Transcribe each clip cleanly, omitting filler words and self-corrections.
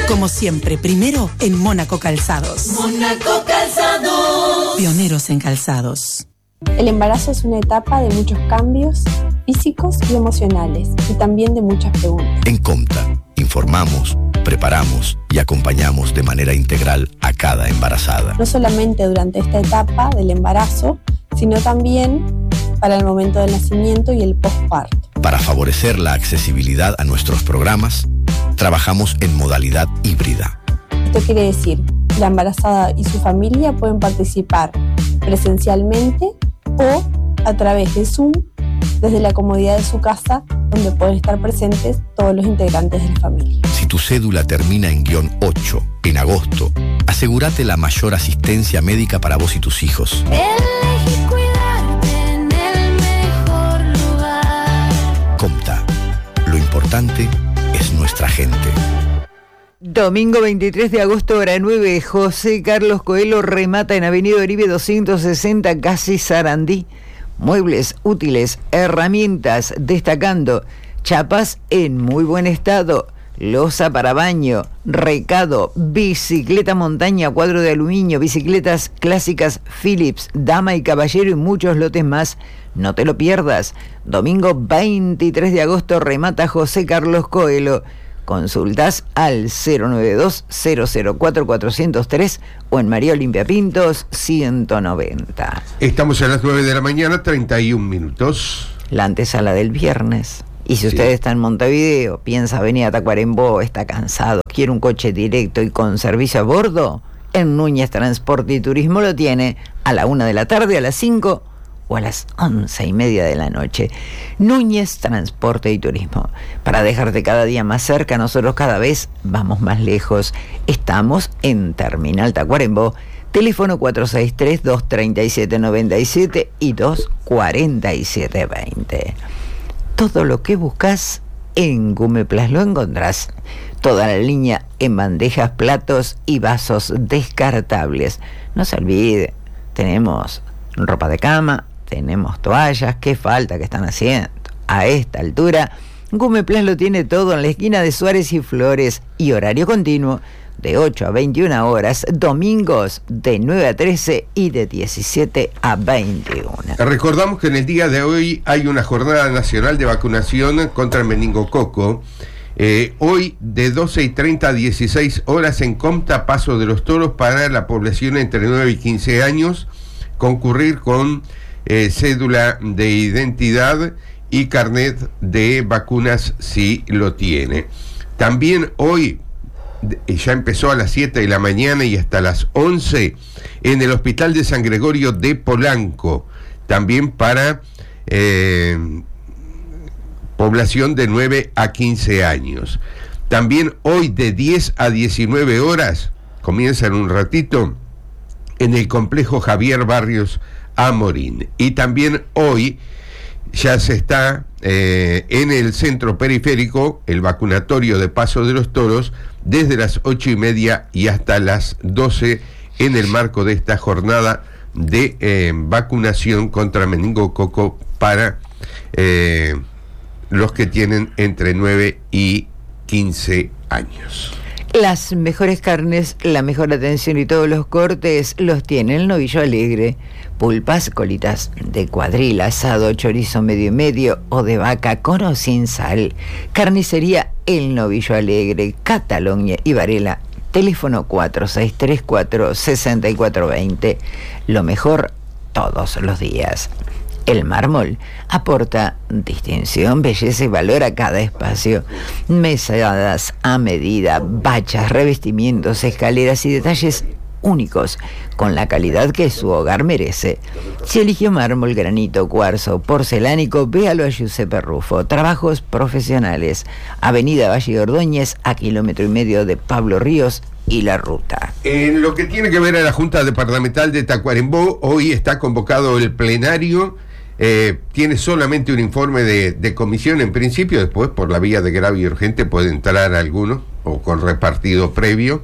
Como siempre, primero en Mónaco Calzados. Mónaco Calzados. Pioneros en calzados. El embarazo es una etapa de muchos cambios físicos y emocionales, y también de muchas preguntas. En Comta, informamos, preparamos y acompañamos de manera integral a cada embarazada. No solamente durante esta etapa del embarazo, sino también para el momento del nacimiento y el posparto. Para favorecer la accesibilidad a nuestros programas, trabajamos en modalidad híbrida. Esto quiere decir que la embarazada y su familia pueden participar presencialmente o a través de Zoom, desde la comodidad de su casa, donde pueden estar presentes todos los integrantes de la familia. Si tu cédula termina en _8 en agosto, asegúrate la mayor asistencia médica para vos y tus hijos. Elegí cuidarte en el mejor lugar. Comta, lo importante es nuestra gente. Domingo 23 de agosto, hora 9, José Carlos Coelho remata en Avenida Oribe 260, casi Sarandí. Muebles útiles, herramientas, destacando chapas en muy buen estado, loza para baño, recado, bicicleta montaña, cuadro de aluminio, bicicletas clásicas Philips, dama y caballero y muchos lotes más. No te lo pierdas. Domingo 23 de agosto remata José Carlos Coelho. Consultas al 092-004-403 o en María Olimpia Pintos 190. Estamos a las 9 de la mañana, 31 minutos. La antesala del viernes. Y si usted está en Montevideo, piensa venir a Tacuarembó, está cansado, quiere un coche directo y con servicio a bordo, en Núñez Transporte y Turismo lo tiene a la 1 de la tarde, a las 5 o a las 11:30 de la noche. Núñez Transporte y Turismo. Para dejarte cada día más cerca, nosotros cada vez vamos más lejos. Estamos en Terminal Tacuarembó, teléfono 463-237-97 y 247-20. Todo lo que buscas en Gumeplas lo encontrás. Toda la línea en bandejas, platos y vasos descartables. No se olvide, tenemos ropa de cama, tenemos toallas. ¿Qué falta que están haciendo? A esta altura, Gumeplas lo tiene todo en la esquina de Suárez y Flores, y horario continuo de 8 a 21 horas, domingos de 9 a 13 y de 17 a 21. Recordamos que en el día de hoy hay una jornada nacional de vacunación contra el meningococo. Hoy de 12:30 a 16 horas en Comta, Paso de los Toros, para la población entre 9 y 15 años, concurrir con cédula de identidad y carnet de vacunas si lo tiene. También hoy, ya empezó a las 7 de la mañana y hasta las 11, en el Hospital de San Gregorio de Polanco, también para población de 9 a 15 años. También hoy de 10 a 19 horas, comienza en un ratito, en el complejo Javier Barrios Amorín. Y también hoy ya se está en el centro periférico, el vacunatorio de Paso de los Toros, desde las 8:30 y hasta las 12, en el marco de esta jornada de vacunación contra meningococo para los que tienen entre 9 y 15 años. Las mejores carnes, la mejor atención y todos los cortes los tiene el Novillo Alegre. Pulpas, colitas de cuadril, asado, chorizo medio y medio o de vaca con o sin sal. Carnicería El Novillo Alegre, Cataluña y Varela. Teléfono 4634-6420. Lo mejor todos los días. El mármol aporta distinción, belleza y valor a cada espacio. Mesadas a medida, bachas, revestimientos, escaleras y detalles únicos, con la calidad que su hogar merece. Si eligió mármol, granito, cuarzo, porcelánico, véalo a Giuseppe Rufo. Trabajos profesionales. Avenida Valle Ordóñez, a 1,5 km de Pablo Ríos y La Ruta. En lo que tiene que ver a la Junta Departamental de Tacuarembó, hoy está convocado el plenario. Tiene solamente un informe de comisión en principio, después por la vía de grave y urgente puede entrar alguno o con repartido previo,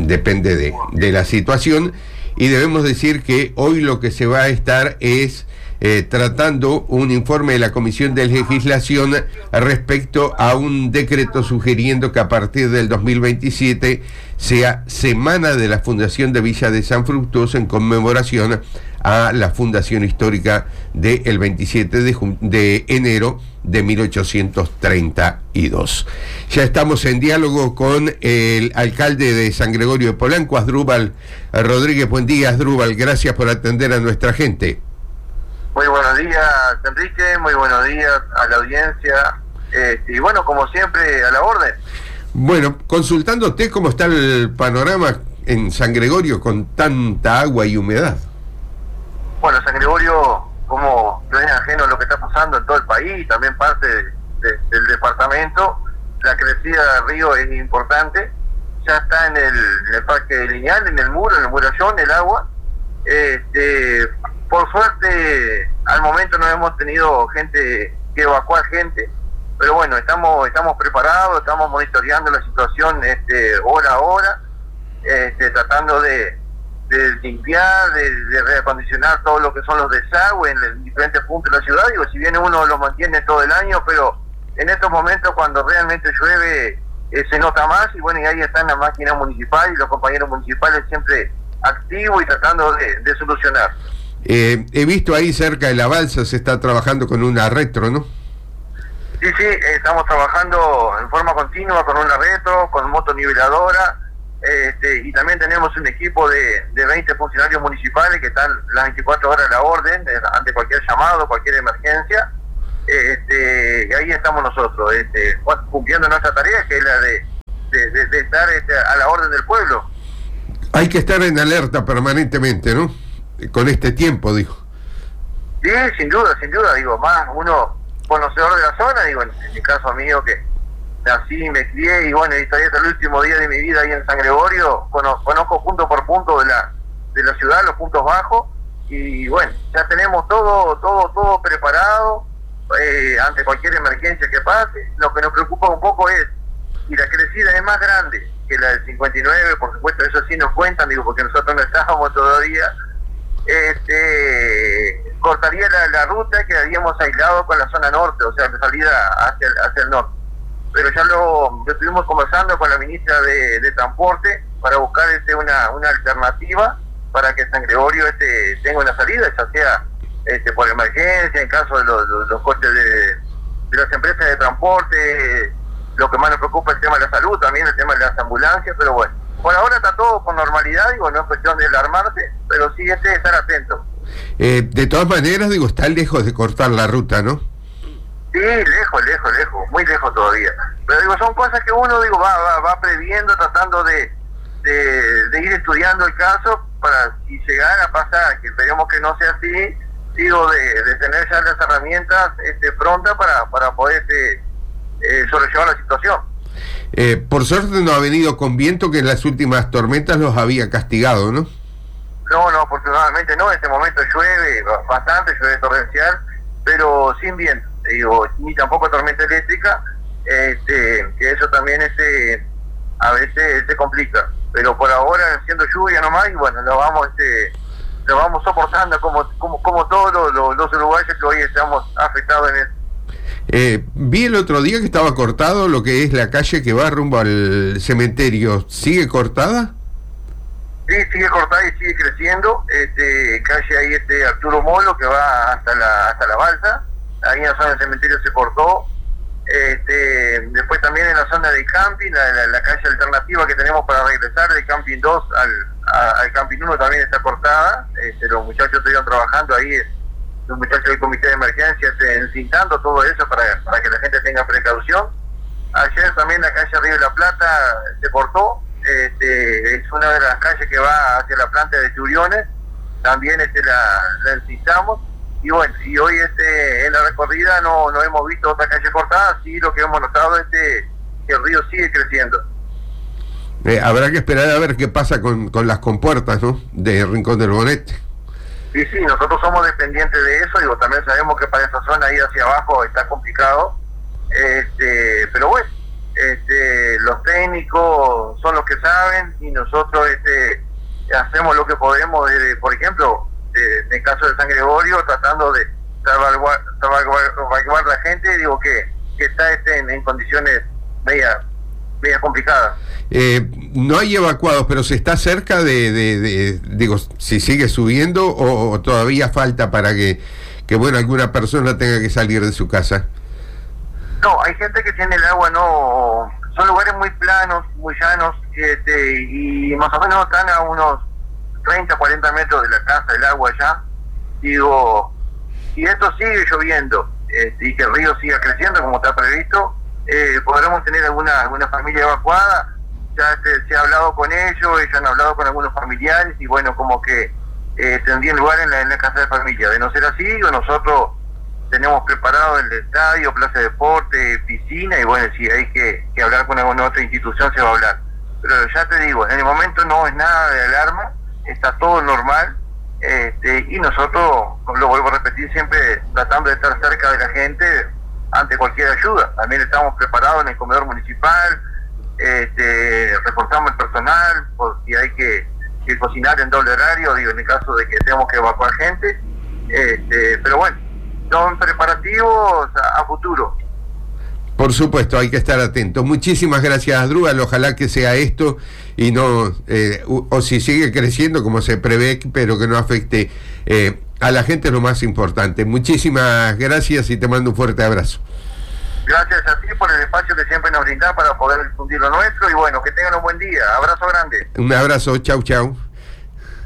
depende de la situación. Y debemos decir que hoy lo que se va a estar es tratando un informe de la Comisión de Legislación respecto a un decreto sugiriendo que a partir del 2027 sea Semana de la Fundación de Villa de San Fructuoso en conmemoración a la fundación histórica del 27 de enero de 1832. Ya estamos en diálogo con el alcalde de San Gregorio de Polanco, Asdrúbal Rodríguez. Buen día, Asdrúbal, gracias por atender a nuestra gente. Muy buenos días, Enrique, muy buenos días a la audiencia, y bueno, como siempre, a la orden. Bueno, consultándote cómo está el panorama en San Gregorio con tanta agua y humedad. Bueno, San Gregorio, como no es ajeno a lo que está pasando en todo el país, también parte del departamento, la crecida del río es importante, ya está en el parque lineal, en el murallón, el agua. Por suerte, al momento no hemos tenido gente que evacuar gente, pero bueno, estamos preparados, estamos monitoreando la situación hora a hora, tratando de limpiar, de reacondicionar todo lo que son los desagües en diferentes puntos de la ciudad. Digo, si bien uno lo mantiene todo el año, pero en estos momentos cuando realmente llueve se nota más, y bueno, y ahí están las máquinas municipales y los compañeros municipales siempre activos y tratando de solucionar. He visto ahí cerca de la balsa se está trabajando con una retro, ¿no? Sí, estamos trabajando en forma continua con una retro, con motoniveladora, y también tenemos un equipo de 20 funcionarios municipales que están las 24 horas a la orden ante cualquier llamado, cualquier emergencia, y ahí estamos nosotros, cumpliendo nuestra tarea, que es la de estar a la orden del pueblo. Hay que estar en alerta permanentemente, ¿no? Con este tiempo, digo. Sí, sin duda, digo, más uno conocedor de la zona, digo, en mi caso mío que nací, me crié y bueno, y todavía hasta el último día de mi vida ahí en San Gregorio, conozco punto por punto de la ciudad, los puntos bajos, y bueno, ya tenemos todo preparado ante cualquier emergencia que pase. Lo que nos preocupa un poco es, y la crecida es más grande que la del 59, por supuesto, eso sí nos cuentan, digo, porque nosotros no estábamos todavía, cortaría la ruta que habíamos aislado con la zona norte, o sea, de salida hacia el norte. Pero ya lo estuvimos conversando con la ministra de Transporte para buscar una alternativa para que San Gregorio tenga una salida, ya sea por emergencia, en caso de los coches de las empresas de transporte. Lo que más nos preocupa es el tema de la salud, también el tema de las ambulancias, pero bueno, por ahora está todo con normalidad, digo, no es cuestión de alarmarse, pero sí estar atento. De todas maneras, digo, está lejos de cortar la ruta, ¿no? Sí, lejos, muy lejos todavía. Pero digo, son cosas que uno, digo, va previendo, tratando de ir estudiando el caso para si llegara a pasar, que esperemos que no sea así, digo, de tener ya las herramientas prontas para poder sobrellevar la situación. Por suerte no ha venido con viento, que en las últimas tormentas los había castigado, ¿no? No, afortunadamente no, en este momento llueve bastante, llueve torrencial, pero sin viento, digo, ni tampoco tormenta eléctrica, que eso también a veces se complica, pero por ahora siendo lluvia nomás, y bueno, lo vamos soportando como todos los uruguayos que hoy estamos afectados en eso. Vi el otro día que estaba cortado lo que es la calle que va rumbo al cementerio. ¿Sigue cortada? Sí, sigue cortada y sigue creciendo. Calle ahí Arturo Molo, que va hasta la balsa. Ahí en la zona del cementerio se cortó. Después también en la zona del camping, la calle alternativa que tenemos para regresar del camping 2 al camping 1 también está cortada. Los muchachos estuvieron trabajando ahí, los muchachos del comité de emergencia, encintando todo eso para que la gente tenga precaución. Ayer también la calle Río de la Plata se cortó. Es una de las calles que va hacia la planta de Churiones, también la encintamos, y bueno, y hoy en la recorrida no hemos visto otra calle cortada. Sí, lo que hemos notado es que el río sigue creciendo. Habrá que esperar a ver qué pasa con las compuertas, ¿no?, de Rincón del Bonete. Sí, nosotros somos dependientes de eso, digo, también sabemos que para esa zona ahí hacia abajo está complicado, pero bueno, los técnicos son los que saben, y nosotros hacemos lo que podemos, por ejemplo, en el caso de San Gregorio, tratando de salvaguardar a la gente, digo que está en condiciones media complicadas. No hay evacuados, pero se está cerca digo, si sigue subiendo o todavía falta para que bueno, alguna persona tenga que salir de su casa. No, hay gente que tiene el agua, no, son lugares muy planos, muy llanos, y más o menos están a unos 30, 40 metros de la casa el agua ya. Digo, si esto sigue lloviendo y que el río siga creciendo como está previsto, podremos tener alguna familia evacuada. Ya se ha hablado con ellos han hablado con algunos familiares y bueno, como que tendrían lugar en la casa de familia. De no ser así, nosotros tenemos preparado el estadio, plaza de deporte, piscina, y bueno, si hay que hablar con alguna otra institución se va a hablar. Pero ya te digo, en el momento no es nada de alarma, está todo normal, y nosotros, lo vuelvo a repetir, siempre tratando de estar cerca de la gente ante cualquier ayuda. También estamos preparados en el comedor municipal, reforzamos el personal, por si hay que cocinar en doble horario, digo, en el caso de que tengamos que evacuar gente, pero bueno, son preparativos a futuro. Por supuesto, hay que estar atentos. Muchísimas gracias, Asdrúbal. Ojalá que sea esto y no, o si sigue creciendo como se prevé, pero que no afecte a la gente, es lo más importante. Muchísimas gracias y te mando un fuerte abrazo. Gracias a ti por el espacio que siempre nos brindás para poder difundir lo nuestro y bueno, que tengan un buen día. Abrazo grande. Un abrazo, chau, chau.